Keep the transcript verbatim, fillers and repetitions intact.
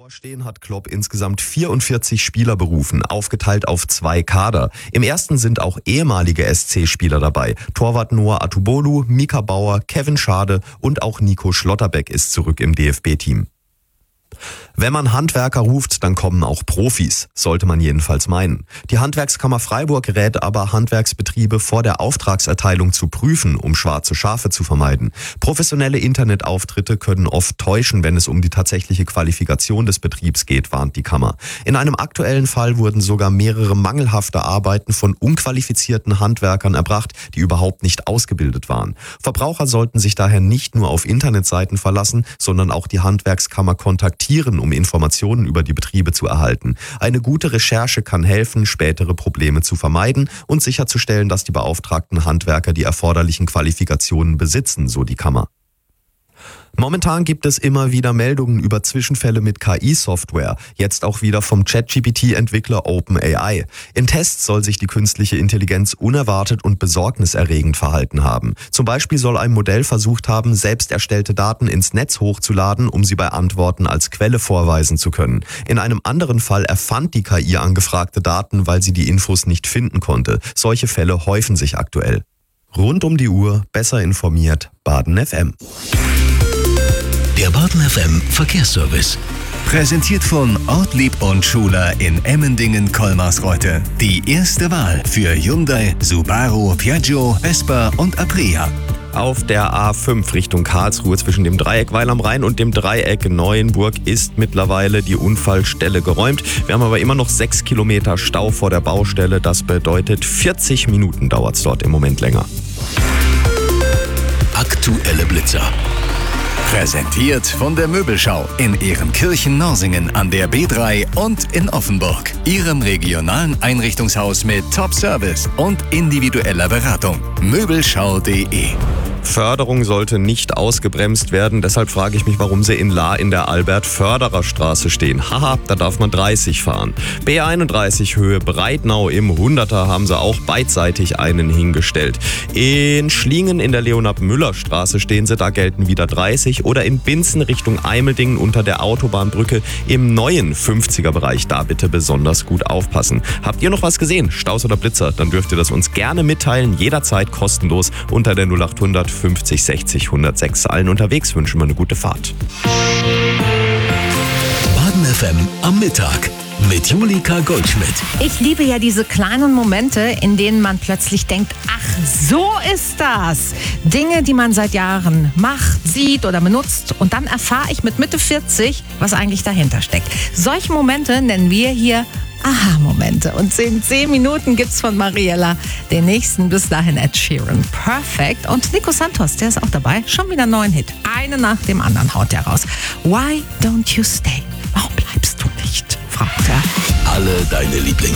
Stehen hat Klopp insgesamt vierundvierzig Spieler berufen, aufgeteilt auf zwei Kader. Im ersten sind auch ehemalige S C-Spieler dabei. Torwart Noah Atubolu, Mika Bauer, Kevin Schade und auch Nico Schlotterbeck ist zurück im D F B-Team. Wenn man Handwerker ruft, dann kommen auch Profis, sollte man jedenfalls meinen. Die Handwerkskammer Freiburg rät aber, Handwerksbetriebe vor der Auftragserteilung zu prüfen, um schwarze Schafe zu vermeiden. Professionelle Internetauftritte können oft täuschen, wenn es um die tatsächliche Qualifikation des Betriebs geht, warnt die Kammer. In einem aktuellen Fall wurden sogar mehrere mangelhafte Arbeiten von unqualifizierten Handwerkern erbracht, die überhaupt nicht ausgebildet waren. Verbraucher sollten sich daher nicht nur auf Internetseiten verlassen, sondern auch die Handwerkskammer kontaktieren, um Informationen über die Betriebe zu erhalten. Eine gute Recherche kann helfen, spätere Probleme zu vermeiden und sicherzustellen, dass die beauftragten Handwerker die erforderlichen Qualifikationen besitzen, so die Kammer. Momentan gibt es immer wieder Meldungen über Zwischenfälle mit K I-Software, jetzt auch wieder vom Chat-G P T-Entwickler OpenAI. In Tests soll sich die künstliche Intelligenz unerwartet und besorgniserregend verhalten haben. Zum Beispiel soll ein Modell versucht haben, selbst erstellte Daten ins Netz hochzuladen, um sie bei Antworten als Quelle vorweisen zu können. In einem anderen Fall erfand die K I angefragte Daten, weil sie die Infos nicht finden konnte. Solche Fälle häufen sich aktuell. Rund um die Uhr, besser informiert, Baden F M. Der Baden F M Verkehrsservice. Präsentiert von Ortlieb und Schuler in Emmendingen-Kolmarsreuth. Die erste Wahl für Hyundai, Subaru, Piaggio, Vespa und Aprilia. Auf der A fünf Richtung Karlsruhe zwischen dem Dreieck Weil am Rhein und dem Dreieck Neuenburg ist mittlerweile die Unfallstelle geräumt. Wir haben aber immer noch sechs Kilometer Stau vor der Baustelle. Das bedeutet, vierzig Minuten dauert es dort im Moment länger. Aktuelle Blitzer. Präsentiert von der Möbelschau in Ehrenkirchen-Norsingen an der B drei und in Offenburg. Ihrem regionalen Einrichtungshaus mit Top-Service und individueller Beratung. Möbelschau punkt de. Förderung sollte nicht ausgebremst werden, deshalb frage ich mich, warum sie in Lahr in der Albert-Förderer-Straße stehen. Haha, da darf man dreißig fahren. B einunddreißig Höhe Breitnau im Hunderter haben sie auch beidseitig einen hingestellt. In Schlingen in der Leonhard-Müller-Straße stehen sie, da gelten wieder dreißig. Oder in Binzen Richtung Eimeldingen unter der Autobahnbrücke im neuen fünfziger-Bereich. Da bitte besonders gut aufpassen. Habt ihr noch was gesehen? Staus oder Blitzer? Dann dürft ihr das uns gerne mitteilen, jederzeit kostenlos unter der null acht hundert fünfzig sechzig hundertsechs. Allen unterwegs wünschen wir eine gute Fahrt. Baden F M am Mittag mit Julika Goldschmidt. Ich liebe ja diese kleinen Momente, in denen man plötzlich denkt, ach, so ist das. Dinge, die man seit Jahren macht, sieht oder benutzt. Und dann erfahre ich mit Mitte vierzig, was eigentlich dahinter steckt. Solche Momente nennen wir hier Aha-Momente. Und in zehn Minuten gibt's von Mariella den nächsten, bis dahin Ed Sheeran. Perfect. Und Nico Santos, der ist auch dabei. Schon wieder einen neuen Hit. Eine nach dem anderen haut er raus. Why don't you stay? Warum bleibst du nicht? Fragt er. Alle deine Lieblings